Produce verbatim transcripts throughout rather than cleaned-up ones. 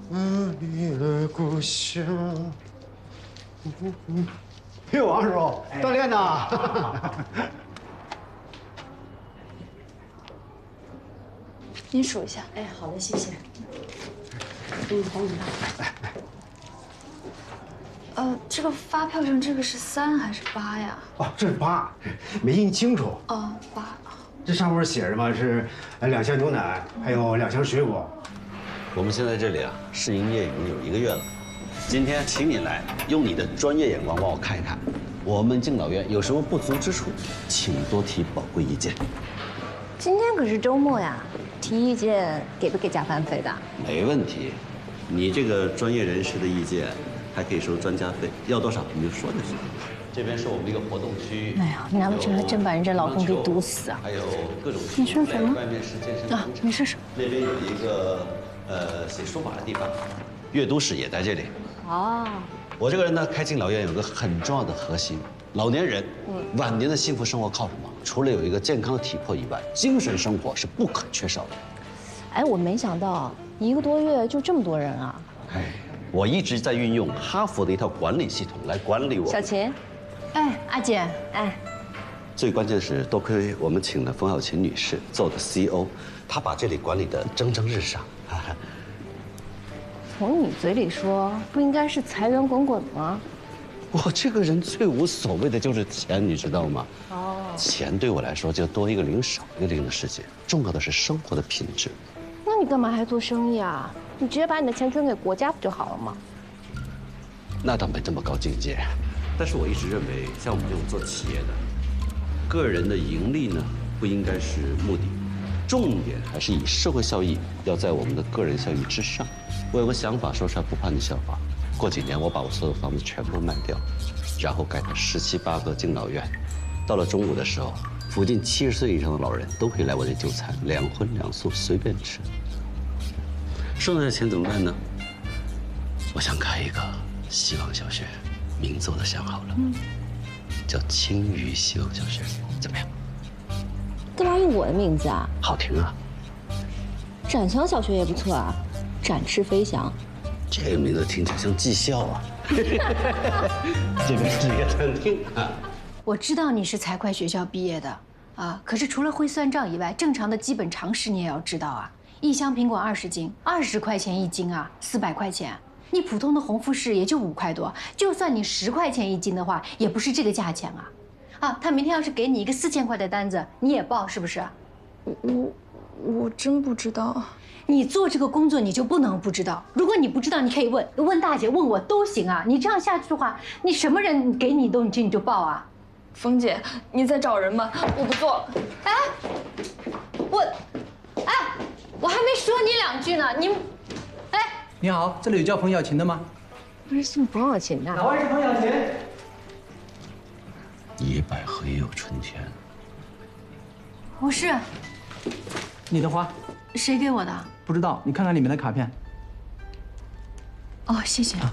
你的故乡。哟，王师傅，锻炼呢？ 您数一下。哎，好的，谢谢。嗯，红领带。呃，这个发票上这个是三还是八呀？ 哦，这是八，没印清楚。 哦，八。 这上面写着嘛是两箱牛奶，还有两箱水果。 我们现在这里啊，试营业已经有一个月了。今天请你来，用你的专业眼光帮我看一看，我们敬老院有什么不足之处，请多提宝贵意见。 今天可是周末呀，提意见给不给加班费的？ 没问题，你这个专业人士的意见还可以收专家费，要多少你就说就行。这边是我们的一个活动区。 哎呀，难不成还真把人家老公给毒死啊？ 还有各种。 你说什么？ 外面是健身啊，你说什么？ 那边有一个呃写书法的地方，阅读室也在这里。 哦。 我这个人呢，开敬老院有个很重要的核心，老年人晚年的幸福生活靠什么？除了有一个健康的体魄以外，精神生活是不可缺少的。 哎，我没想到一个多月就这么多人啊！ 哎，我一直在运用哈佛的一套管理系统来管理我。 小琴，哎，阿姐，哎， 最关键的是，多亏我们请了冯小琴女士做的 C E O， 她把这里管理得蒸蒸日上。 从你嘴里说，不应该是财源滚滚吗？ 我这个人最无所谓的就是钱，你知道吗？哦，钱对我来说就多一个零少一个零的世界，重要的是生活的品质。 那你干嘛还做生意啊？你直接把你的钱捐给国家不就好了吗？ 那倒没这么高境界，但是我一直认为，像我们这种做企业的，个人的盈利呢不应该是目的，重点还是以社会效益要在我们的个人效益之上。我有个想法，说出来不怕你笑话。过几年我把我所有房子全部卖掉，然后盖上十七八个敬老院。到了中午的时候，附近七十岁以上的老人都可以来我这就餐，两荤两素随便吃。剩下的钱怎么办呢？我想开一个希望小学，名字我都想好了，嗯、叫青鱼希望小学，怎么样？ 干嘛用我的名字啊？ 好听啊！ 展翔小学也不错啊，展翅飞翔。 这个名字听起来像技校啊。这边是一个餐厅啊。 我知道你是财会学校毕业的啊，可是除了会算账以外，正常的基本常识你也要知道啊。一箱苹果二十斤，二十块钱一斤啊，四百块钱。你普通的红富士也就五块多，就算你十块钱一斤的话，也不是这个价钱啊。啊，他明天要是给你一个四千块的单子，你也报是不是？ 我我我真不知道。 你做这个工作，你就不能不知道。如果你不知道，你可以问问大姐，问我都行啊。你这样下去的话，你什么人给你东西你就报啊？ 冯姐，你在找人吗？我不做了。 哎，我，哎，我还没说你两句呢，你，哎， 你好，这里有叫冯小琴的吗？ 不是姓冯小琴的。 哪位是冯小琴？ 野百合也有春天。 我是。 你的花。 谁给我的？ 不知道，你看看里面的卡片。 哦，谢谢。啊、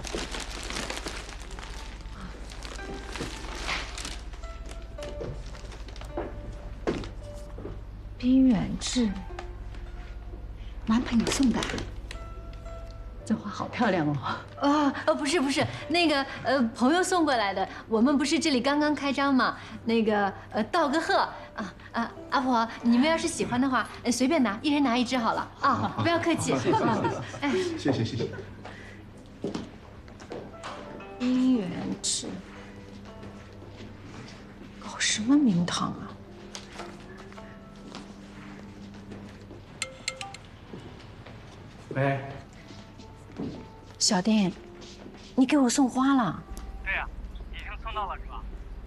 边远志， 男朋友送的。 这花好漂亮哦！ 啊呃不是不是那个呃朋友送过来的，我们不是这里刚刚开张嘛，那个呃道个贺啊啊阿婆，你们要是喜欢的话，呃随便拿，一人拿一支好了啊，不要客气。 哎，谢谢谢谢。 边远志，搞什么名堂啊？ 喂。 小丁，你给我送花了？ 对呀、啊，已经送到了是吧？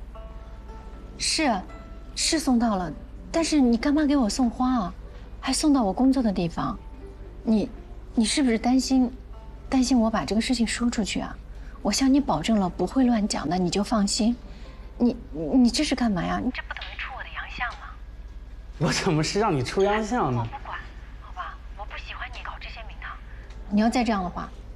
是，是送到了，但是你干嘛给我送花啊？还送到我工作的地方，你，你是不是担心，担心我把这个事情说出去啊？我向你保证了不会乱讲的，你就放心。你，你这是干嘛呀？你这不等于出我的洋相吗？ 我怎么是让你出洋相呢？ 我不管，好吧，我不喜欢你搞这些名堂。你要再这样的话，